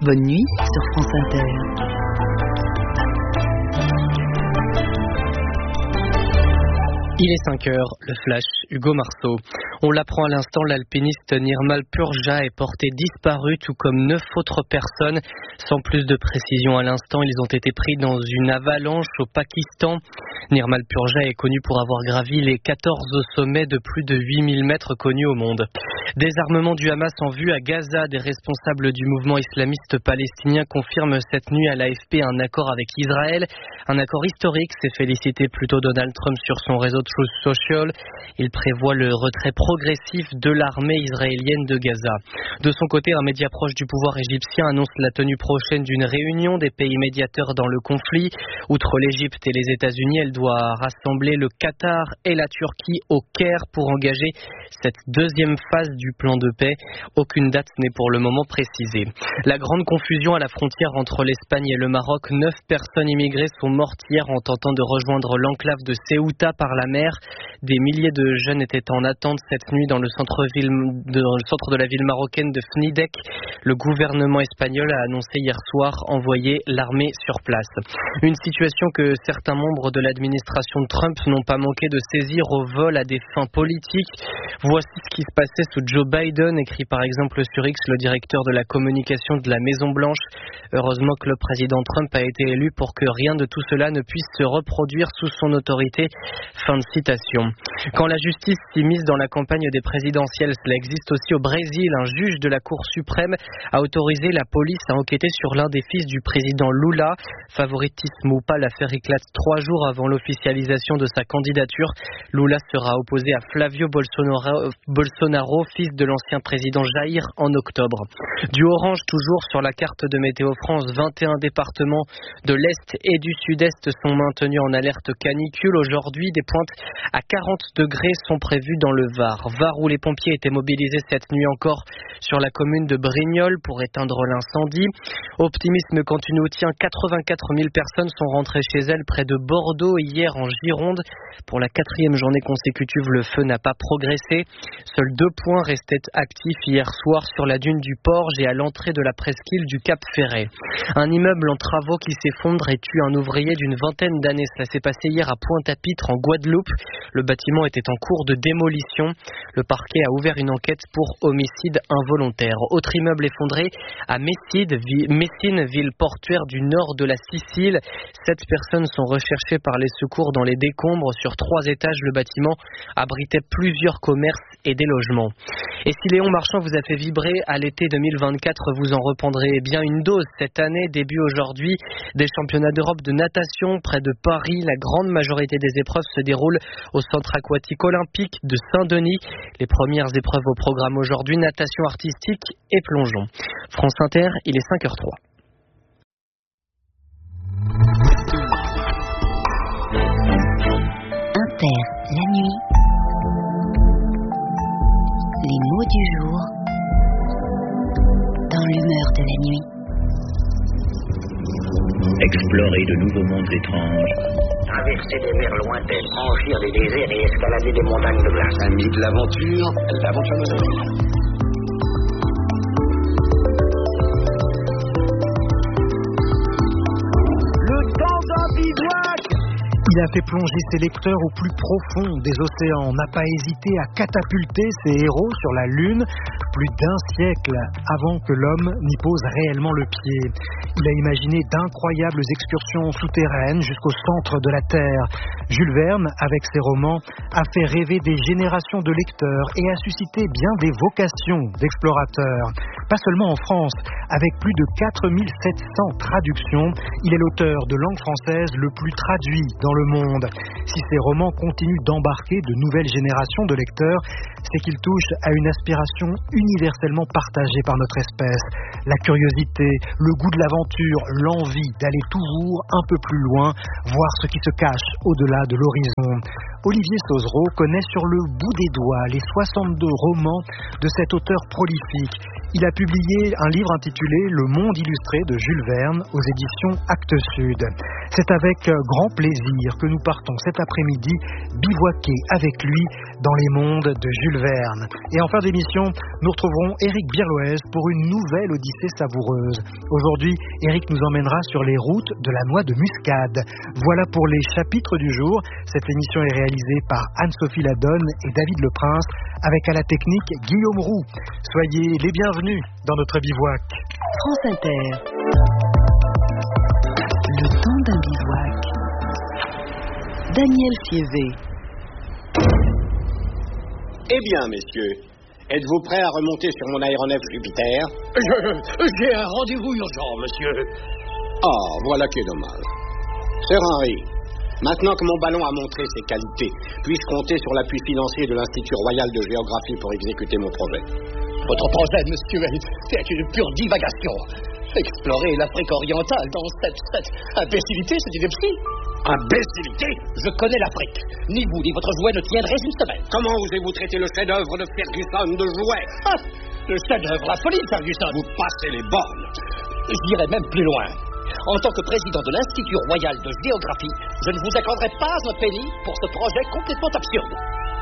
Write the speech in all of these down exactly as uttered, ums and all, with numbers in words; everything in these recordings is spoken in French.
Bonne nuit sur France Inter. Il est cinq heures, le flash, Hugo Marceau. On l'apprend à l'instant, l'alpiniste Nirmal Purja est porté disparu, tout comme neuf autres personnes. Sans plus de précision à l'instant, ils ont été pris dans une avalanche au Pakistan. Nirmal Purja est connu pour avoir gravi les quatorze sommets de plus de huit mille mètres connus au monde. Désarmement du Hamas en vue à Gaza. Des responsables du mouvement islamiste palestinien confirment cette nuit à l'A F P un accord avec Israël. Un accord historique, s'est félicité plutôt Donald Trump sur son réseau Truth Social. Il prévoit le retrait progressif de l'armée israélienne de Gaza. De son côté, un média proche du pouvoir égyptien annonce la tenue prochaine d'une réunion des pays médiateurs dans le conflit. Outre l'Égypte et les États-Unis, elle doit rassembler le Qatar et la Turquie au Caire pour engager cette deuxième phase du plan de paix. Aucune date n'est pour le moment précisée. La grande confusion à la frontière entre l'Espagne et le Maroc. Neuf personnes immigrées sont mortes hier en tentant de rejoindre l'enclave de Ceuta par la mer. Des milliers de jeunes étaient en attente cette nuit dans le centre-ville, dans le centre de la ville marocaine de Fnidek. Le gouvernement espagnol a annoncé hier soir envoyer l'armée sur place. Une situation que certains membres de l'administration de Trump n'ont pas manqué de saisir au vol à des fins politiques. Voici ce qui se passait sous Joe Biden, écrit par exemple sur X le directeur de la communication de la Maison-Blanche. Heureusement que le président Trump a été élu pour que rien de tout cela ne puisse se reproduire sous son autorité. Fin de citation. Quand la justice s'y mise dans la campagne des présidentielles, cela existe aussi au Brésil. Un juge de la Cour suprême a autorisé la police à enquêter sur l'un des fils du président Lula. Favoritisme ou pas, l'affaire éclate trois jours avant l'officialisation de sa candidature. Lula sera opposé à Flavio Bolsonaro, Bolsonaro, fils de l'ancien président Jair, en octobre. Du orange toujours sur la carte de Météo France, vingt et un départements de l'Est et du Sud-Est sont maintenus en alerte canicule. Aujourd'hui, des pointes à quarante degrés sont prévues dans le Var. Var où les pompiers étaient mobilisés cette nuit encore sur la commune de Brignoles pour éteindre l'incendie. Optimisme continue, tient quatre-vingt-quatre mille personnes sont rentrées chez elles près de Bordeaux hier en Gironde. Pour la quatrième journée consécutive, le feu n'a pas progressé. Seuls deux points restaient actifs hier soir sur la dune du Porge et à l'entrée de la presqu'île du Cap Ferret. Un immeuble en travaux qui s'effondre et tue un ouvrier d'une vingtaine d'années. Cela s'est passé hier à Pointe-à-Pitre en Guadeloupe. Le bâtiment était en cours de démolition. Le parquet a ouvert une enquête pour homicide involontaire. Autre immeuble effondré à Messine, Messine, ville portuaire du nord de la Sicile. Sept personnes sont recherchées par les secours dans les décombres. Sur trois étages, le bâtiment abritait plusieurs commerces et des logements. Et si Léon Marchand vous a fait vibrer à l'été deux mille vingt-quatre, vous en reprendrez bien une dose cette année. Début aujourd'hui des championnats d'Europe de natation près de Paris. La grande majorité des épreuves se déroulent au centre aquatique olympique de Saint-Denis. Les premières épreuves au programme aujourd'hui, natation artistique et plongeon. France Inter, il est cinq heures zéro trois. Inter, la nuit. Les mots du jour dans l'humeur de la nuit. Explorer de nouveaux mondes étranges. Traverser des mers lointaines, franchir des déserts et escalader des montagnes de glace. Ami de l'aventure, l'aventure nous amène. Le temps d'un bivouac. Il a fait plonger ses lecteurs au plus profond des océans, n'a pas hésité à catapulter ses héros sur la Lune plus d'un siècle avant que l'homme n'y pose réellement le pied. Il a imaginé d'incroyables excursions souterraines jusqu'au centre de la Terre. Jules Verne, avec ses romans, a fait rêver des générations de lecteurs et a suscité bien des vocations d'explorateurs. Pas seulement en France, avec plus de quatre mille sept cents traductions, il est l'auteur de langue française le plus traduit dans le monde. Si ces romans continuent d'embarquer de nouvelles générations de lecteurs, c'est qu'ils touchent à une aspiration universellement partagée par notre espèce. La curiosité, le goût de l'aventure, l'envie d'aller toujours un peu plus loin, voir ce qui se cache au-delà de l'horizon. Olivier Sauzereau connaît sur le bout des doigts les soixante-deux romans de cet auteur prolifique. Il a publié un livre intitulé « Le monde illustré de Jules Verne » aux éditions Actes Sud. C'est avec grand plaisir que nous partons cet après-midi bivouaquer avec lui dans les mondes de Jules Verne. Et en fin d'émission, nous retrouverons Éric Birloez pour une nouvelle odyssée savoureuse. Aujourd'hui, Éric nous emmènera sur les routes de la noix de muscade. Voilà pour les chapitres du jour. Cette émission est réalisée par Anne-Sophie Ladonne et David Leprince, avec à la technique Guillaume Roux. Soyez les bienvenus dans notre bivouac. France Inter. Le temps d'un bivouac. Daniel Fiévé. Eh bien, messieurs, êtes-vous prêts à remonter sur mon aéronef Jupiter? Je, j'ai un rendez-vous urgent, monsieur. Ah, voilà qui est dommage. Sir Henry, maintenant que mon ballon a montré ses qualités, puis-je compter sur l'appui financier de l'Institut Royal de Géographie pour exécuter mon projet? Votre projet, monsieur, c'est une pure divagation. Explorer l'Afrique orientale dans cette, cette imbécilité, c'est une épsie. Imbécilité? Je connais l'Afrique. Ni vous, ni votre jouet ne tiendraient une semaine. Comment osez-vous traiter le chef-d'œuvre de Ferguson de jouet? Ah, le chef-d'œuvre, la folie, Ferguson. Vous passez les bornes. J'irai même plus loin. En tant que président de l'Institut Royal de Géographie, je ne vous accorderai pas un penny pour ce projet complètement absurde.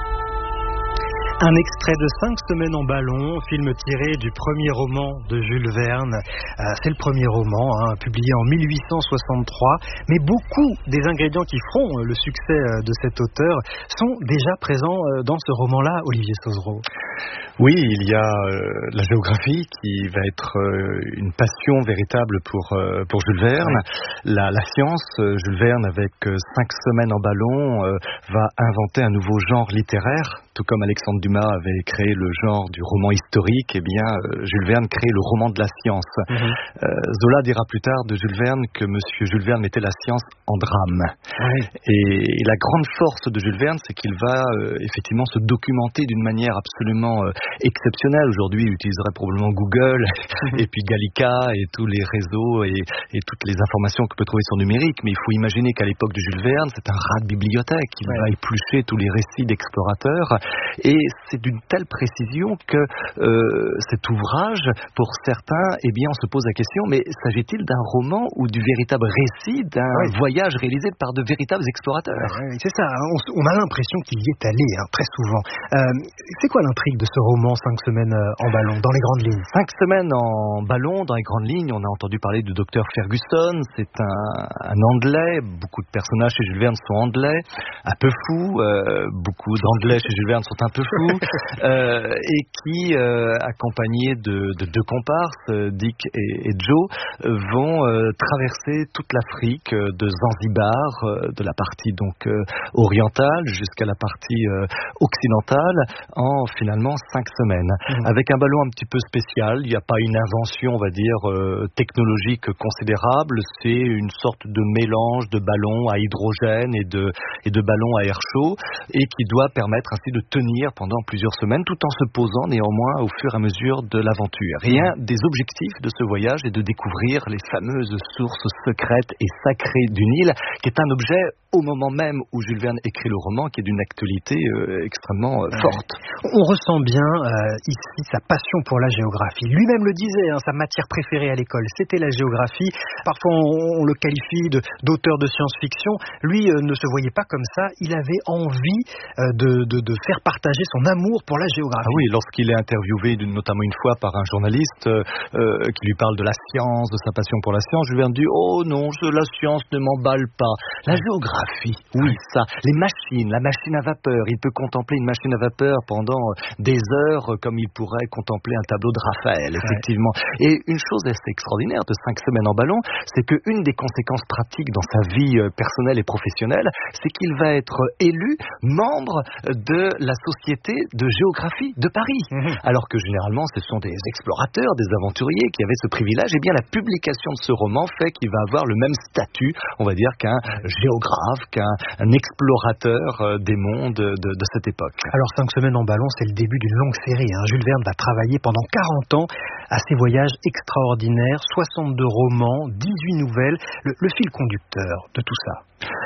Un extrait de cinq semaines en ballon, film tiré du premier roman de Jules Verne. Euh, c'est le premier roman, hein, publié en mille huit cent soixante-trois. Mais beaucoup des ingrédients qui feront le succès de cet auteur sont déjà présents dans ce roman-là, Olivier Sauzereau. Oui, il y a euh, la géographie qui va être euh, une passion véritable pour, euh, pour Jules Verne. Oui. La, la science, euh, Jules Verne, avec euh, cinq semaines en ballon, euh, va inventer un nouveau genre littéraire. Tout comme Alexandre Dumas avait créé le genre du roman historique, eh bien, euh, Jules Verne crée le roman de la science. Mm-hmm. euh, Zola dira plus tard de Jules Verne que Monsieur Jules Verne mettait la science en drame. Oui. Et, et la grande force de Jules Verne, c'est qu'il va euh, effectivement se documenter d'une manière absolument euh, exceptionnelle. Aujourd'hui, il utiliserait probablement Google et puis Gallica et tous les réseaux et, et toutes les informations qu'on peut trouver sur numérique. Mais il faut imaginer qu'à l'époque de Jules Verne, c'est un rat de bibliothèque. Il ouais. va éplucher tous les récits d'explorateurs. Et c'est d'une telle précision que euh, cet ouvrage, pour certains, eh bien, on se pose la question, mais s'agit-il d'un roman ou du véritable récit d'un oui. voyage réalisé par de véritables explorateurs? Oui, c'est ça, on, on a l'impression qu'il y est allé, hein, très souvent. Euh, c'est quoi l'intrigue de ce roman, cinq semaines en ballon, dans les grandes lignes? Cinq semaines en ballon, dans les grandes lignes, on a entendu parler du docteur Ferguson, c'est un, un Anglais, beaucoup de personnages chez Jules Verne sont Anglais, un peu fous, euh, beaucoup d'Anglais chez Jules Verne sont un peu fous, euh, et qui, euh, accompagnés de, de deux comparses, Dick et, et Joe, euh, vont euh, traverser toute l'Afrique, euh, de Zanzibar, euh, de la partie donc euh, orientale jusqu'à la partie euh, occidentale, en finalement cinq semaines. Mmh. Avec un ballon un petit peu spécial, il n'y a pas une invention, on va dire, euh, technologique considérable, c'est une sorte de mélange de ballons à hydrogène et de, et de ballons à air chaud, et qui doit permettre ainsi de tenir pendant plusieurs semaines, tout en se posant néanmoins au fur et à mesure de l'aventure. Et un des objectifs de ce voyage est de découvrir les fameuses sources secrètes et sacrées du Nil, qui est un objet au moment même où Jules Verne écrit le roman, qui est d'une actualité euh, extrêmement euh, forte. On ressent bien euh, ici sa passion pour la géographie. Lui-même le disait, hein, sa matière préférée à l'école, c'était la géographie. Parfois on, on le qualifie de, d'auteur de science-fiction. Lui euh, ne se voyait pas comme ça. Il avait envie euh, de, de, de faire partager son amour pour la géographie. Ah oui, lorsqu'il est interviewé notamment une fois par un journaliste euh, euh, qui lui parle de la science, de sa passion pour la science, Jules Verne dit « Oh non, la science ne m'emballe pas. La géographie, oui, ça. Les machines, la machine à vapeur. Il peut contempler une machine à vapeur pendant des heures comme il pourrait contempler un tableau de Raphaël, effectivement. Ouais. Et une chose assez extraordinaire de cinq semaines en ballon, c'est qu'une des conséquences pratiques dans sa vie personnelle et professionnelle, c'est qu'il va être élu membre de la Société de géographie de Paris. Mmh. Alors que généralement, ce sont des explorateurs, des aventuriers qui avaient ce privilège. Et bien, la publication de ce roman fait qu'il va avoir le même statut, on va dire, qu'un géographe, qu'un un explorateur des mondes de, de cette époque. Alors, cinq semaines en ballon, c'est le début d'une longue série. Hein. Jules Verne va travailler pendant quarante ans à ses voyages extraordinaires, soixante-deux romans, dix-huit nouvelles, le, le fil conducteur de tout ça.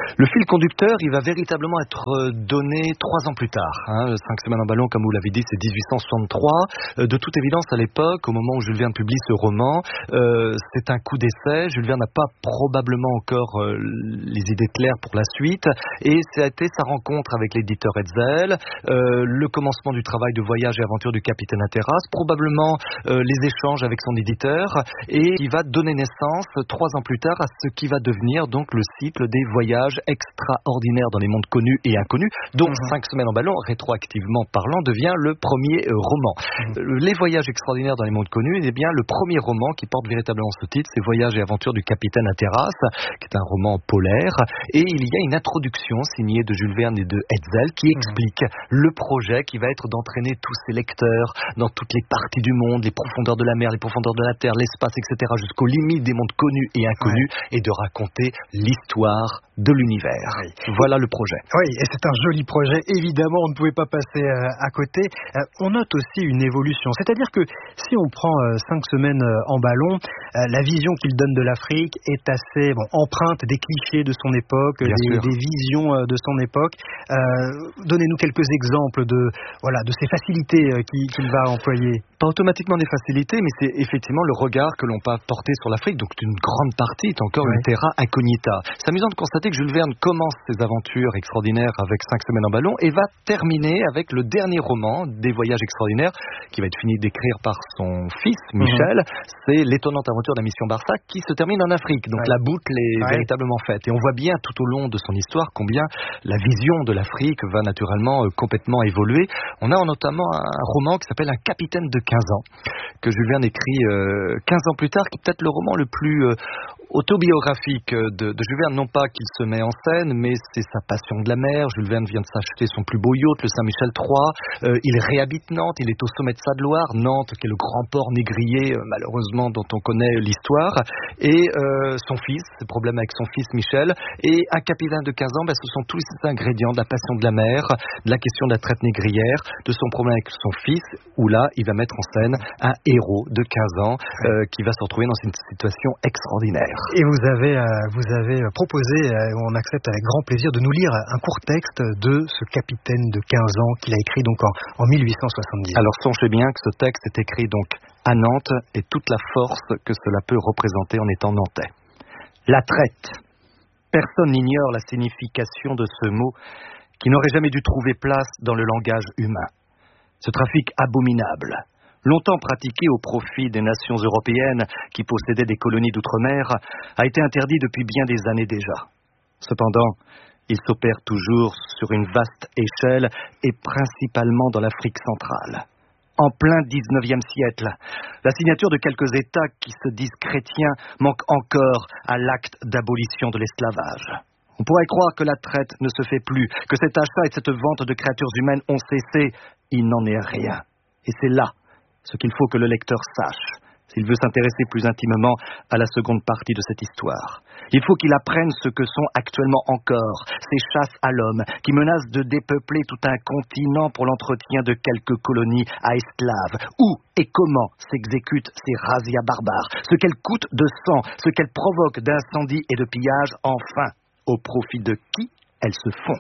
Le fil conducteur, il va véritablement être donné trois ans plus tard. Hein. Cinq semaines en ballon, comme vous l'avez dit, c'est dix-huit cent soixante-trois. Euh, de toute évidence, à l'époque, au moment où Jules Verne publie ce roman, euh, c'est un coup d'essai. Jules Verne n'a pas probablement encore euh, les idées claires pour la suite. Et ça a été sa rencontre avec l'éditeur Hetzel, euh, le commencement du travail de voyage et aventure du capitaine Hatteras, probablement euh, les échanges avec son éditeur, et qui va donner naissance trois ans plus tard à ce qui va devenir donc le cycle des voyages extraordinaires dans les mondes connus et inconnus, dont mmh. cinq semaines en ballon, rétroactivement parlant, devient le premier euh, roman. Mmh. Les voyages extraordinaires dans les mondes connus, eh bien le premier roman qui porte véritablement ce titre, c'est Voyages et aventures du capitaine Hatteras, qui est un roman polaire, et il y a une introduction signée de Jules Verne et de Hetzel qui explique mmh. le projet qui va être d'entraîner tous ses lecteurs dans toutes les parties du monde, les profondeurs de la mer, les profondeurs de la terre, l'espace, et cetera, jusqu'aux limites des mondes connus et inconnus, ouais. et de raconter l'histoire de l'univers. Oui. Voilà le projet. Oui, et c'est un joli projet. Évidemment, on ne pouvait pas passer euh, à côté. Euh, on note aussi une évolution. C'est-à-dire que si on prend euh, cinq semaines euh, en ballon, euh, la vision qu'il donne de l'Afrique est assez bon, empreinte des clichés de son époque, des, des visions euh, de son époque. Euh, donnez-nous quelques exemples de, voilà, de ces facilités euh, qu'il, qu'il va employer. Pas automatiquement des facilités, mais c'est effectivement le regard que l'on peut porter sur l'Afrique. Donc une grande partie est encore ouais. une terra incognita. C'est amusant de constater que Jules Verne commence ses aventures extraordinaires avec cinq semaines en ballon et va terminer avec le dernier roman des voyages extraordinaires qui va être fini d'écrire par son fils Michel. Mmh. C'est l'étonnante aventure de la mission Barsac qui se termine en Afrique. Donc ouais. la boucle est ouais. véritablement faite. Et on voit bien tout au long de son histoire combien la vision de l'Afrique va naturellement euh, complètement évoluer. On a notamment un roman qui s'appelle Un capitaine de quinze ans que Jules Verne écrit euh, quinze ans plus tard, qui est peut-être le roman le plus euh, autobiographique de, de Jules Verne, non pas qu'il se met en scène, mais c'est sa passion de la mer. Jules Verne vient de s'acheter son plus beau yacht, le Saint-Michel trois. Euh, il réhabite Nantes, il est au sommet de sa gloire. Nantes, qui est le grand port négrier, euh, malheureusement, dont on connaît l'histoire. Et euh, son fils, ses problèmes avec son fils Michel. Et Un capitaine de quinze ans, ben, ce sont tous ces ingrédients de la passion de la mer, de la question de la traite négrière, de son problème avec son fils, où là, il va mettre en scène un héros de quinze ans euh, qui va se retrouver dans une situation extraordinaire. Et vous avez, euh, vous avez proposé, euh, on accepte avec grand plaisir, de nous lire un court texte de ce capitaine de quinze ans qu'il a écrit donc en, en mille huit cent soixante-dix. Alors songez bien que ce texte est écrit donc à Nantes et toute la force que cela peut représenter en étant nantais. La traite. Personne n'ignore la signification de ce mot qui n'aurait jamais dû trouver place dans le langage humain. Ce trafic abominable, longtemps pratiqué au profit des nations européennes qui possédaient des colonies d'outre-mer, a été interdit depuis bien des années déjà. Cependant, il s'opère toujours sur une vaste échelle et principalement dans l'Afrique centrale. En plein dix-neuvième siècle, la signature de quelques États qui se disent chrétiens manque encore à l'acte d'abolition de l'esclavage. On pourrait croire que la traite ne se fait plus, que cet achat et cette vente de créatures humaines ont cessé. Il n'en est rien. Et c'est là ce qu'il faut que le lecteur sache, s'il veut s'intéresser plus intimement à la seconde partie de cette histoire. Il faut qu'il apprenne ce que sont actuellement encore ces chasses à l'homme qui menacent de dépeupler tout un continent pour l'entretien de quelques colonies à esclaves. Où et comment s'exécutent ces razzias barbares, ce qu'elles coûtent de sang, ce qu'elles provoquent d'incendies et de pillages, enfin, au profit de qui elles se font.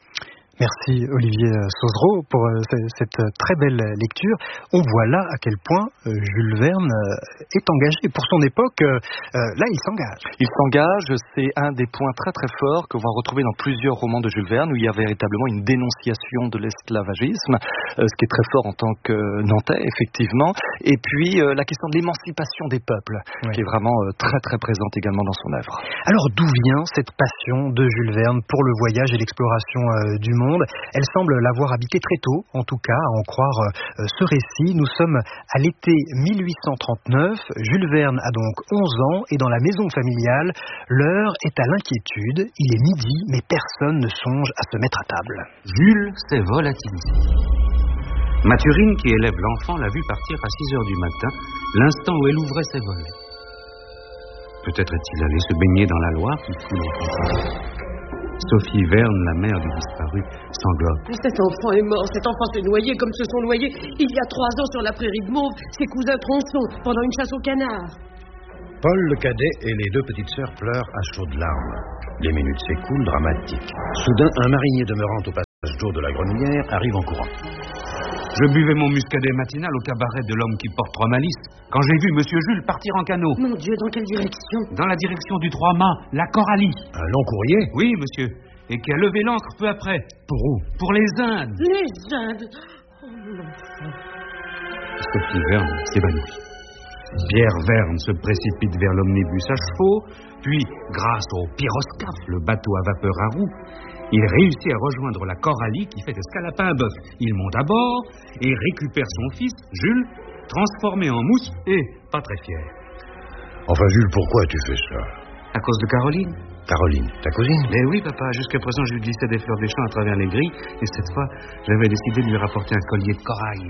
Merci Olivier Sauzereau pour cette très belle lecture. On voit là à quel point Jules Verne est engagé. Pour son époque, là il s'engage. Il s'engage, c'est un des points très très forts qu'on va retrouver dans plusieurs romans de Jules Verne où il y a véritablement une dénonciation de l'esclavagisme, ce qui est très fort en tant que Nantais, effectivement. Et puis la question de l'émancipation des peuples, oui. qui est vraiment très très présente également dans son œuvre. Alors d'où vient cette passion de Jules Verne pour le voyage et l'exploration du monde ? Elle semble l'avoir habité très tôt, en tout cas, à en croire euh, ce récit. Nous sommes à l'été mille huit cent trente-neuf. Jules Verne a donc onze ans et dans la maison familiale, l'heure est à l'inquiétude. Il est midi, mais personne ne songe à se mettre à table. Jules s'est volatilisé. Mathurine, qui élève l'enfant, l'a vu partir à six heures du matin, l'instant où elle ouvrait ses volets. Peut-être est-il allé se baigner dans la Loire qui coule en campagne. Sophie Verne, la mère du disparu, sanglote. Cet enfant est mort, cet enfant s'est noyé comme se sont noyés il y a trois ans sur la prairie de Mauve ses cousins tronçons pendant une chasse au canard. Paul le cadet et les deux petites sœurs pleurent à chaudes larmes. Les minutes s'écoulent, dramatiques. Soudain, un marinier demeurant au passage d'eau de la Grenouillère arrive en courant. Je buvais mon muscadet matinal au cabaret de l'homme qui porte trois malices quand j'ai vu Monsieur Jules partir en canot. Mon Dieu, dans quelle direction? Dans la direction du Trois-Mâts, la Coralie. Un long courrier? Oui, monsieur. Et qui a levé l'ancre peu après. Pour où? Pour les Indes. Les Indes. Oh, mon enfant. Ce petit Verne s'évanouit. Pierre Verne se précipite vers l'omnibus à chevaux, puis, grâce au pyroscaphe, le bateau à vapeur à roues, il réussit à rejoindre la Coralie qui fait escale à Paimboeuf. Il monte à bord et récupère son fils, Jules, transformé en mousse et pas très fier. Enfin, Jules, pourquoi tu fais ça? À cause de Caroline. Caroline, ta cousine? Mais oui, papa. Jusqu'à présent, je lui glissais des fleurs des champs à travers les grilles, et cette fois, j'avais décidé de lui rapporter un collier de corail.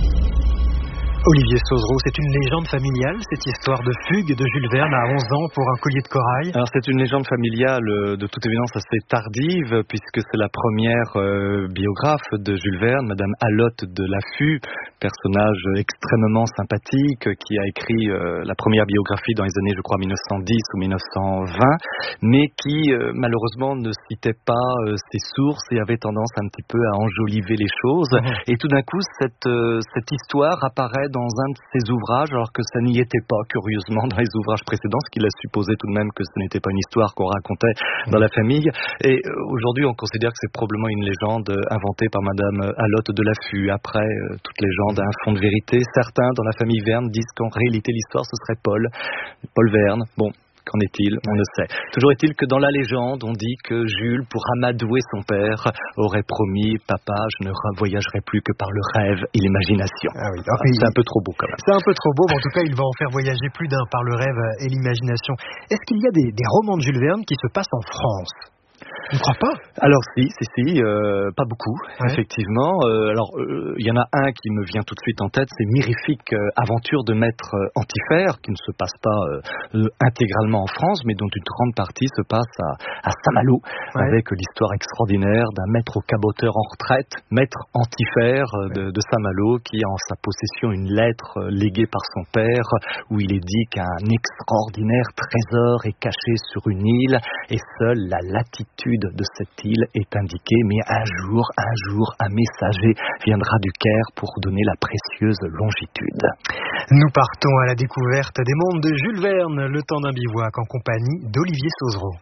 Olivier Sauzereau, c'est une légende familiale, cette histoire de fugue de Jules Verne à onze ans pour un collier de corail? Alors c'est une légende familiale de toute évidence assez tardive, puisque c'est la première euh, biographe de Jules Verne, Madame Alotte de Laffut, personnage extrêmement sympathique, qui a écrit euh, la première biographie dans les années, je crois, mille neuf cent dix ou mille neuf cent vingt, mais qui euh, malheureusement ne citait pas euh, ses sources et avait tendance un petit peu à enjoliver les choses. Mmh. Et tout d'un coup, cette, euh, cette histoire apparaît dans un de ses ouvrages, alors que ça n'y était pas, curieusement, dans les ouvrages précédents, ce qu'il a supposé tout de même que ce n'était pas une histoire qu'on racontait dans la famille. Et aujourd'hui, on considère que c'est probablement une légende inventée par Madame Alotte de Laffut. Après, euh, toute légende a un fond de vérité. Certains, dans la famille Verne, disent qu'en réalité, l'histoire, ce serait Paul. Paul Verne. Bon. Qu'en est-il? On le sait. Toujours est-il que dans la légende, on dit que Jules, pour amadouer son père, aurait promis « Papa, je ne voyagerai plus que par le rêve et l'imagination. Ah oui, » ah, c'est un peu trop beau quand même. C'est un peu trop beau, mais en tout cas, il va en faire voyager plus d'un par le rêve et l'imagination. Est-ce qu'il y a des, des romans de Jules Verne qui se passent en France? Tu ne crois pas? Alors si, si, si, euh, pas beaucoup, ouais. Effectivement. Euh, alors, il euh, y en a un qui me vient tout de suite en tête, c'est Mirifique euh, aventure de maître euh, Antifère, qui ne se passe pas euh, intégralement en France, mais dont une grande partie se passe à, à Saint-Malo, ouais. Avec l'histoire extraordinaire d'un maître au caboteur en retraite, maître Antifère euh, de, de Saint-Malo, qui a en sa possession une lettre euh, léguée par son père, où il est dit qu'un extraordinaire trésor est caché sur une île, et seule la latitude de cette île est indiquée, mais un jour, un jour, un messager viendra du Caire pour donner la précieuse longitude. Nous partons à la découverte des mondes de Jules Verne, le temps d'un bivouac, en compagnie d'Olivier Sauzereau.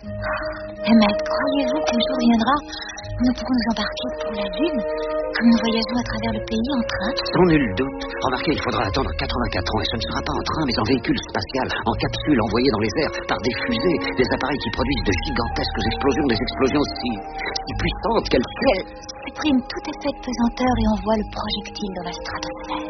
Mais croyez-vous qu'un jour viendra, nous pourrons nous embarquer pour la Lune, comme nous voyageons à travers le pays en train? Sans nul doute. Remarquez, il faudra attendre quatre-vingt-quatre ans, et ce ne sera pas en train, mais en véhicule spatial, en capsule envoyée dans les airs par des fusées, des appareils qui produisent de gigantesques explosions, des explosions si, si puissantes qu'elles fait. Supprime tout effet de pesanteur et envoie le projectile dans la stratosphère.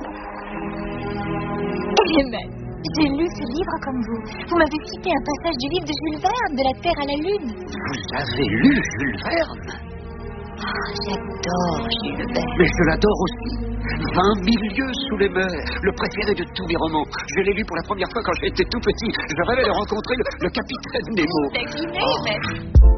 Mais j'ai lu ce livre comme vous. Vous m'avez cité un passage du livre de Jules Verne, de la Terre à la Lune. Vous avez lu Jules Verne? Oh, j'adore Jules Verne. Mais je l'adore aussi. Vingt mille lieues sous les mers, le préféré de tous mes romans. Je l'ai lu pour la première fois quand j'étais tout petit. Je rêvais de rencontrer le, le capitaine Nemo. Vous taquinez, oh. Mais...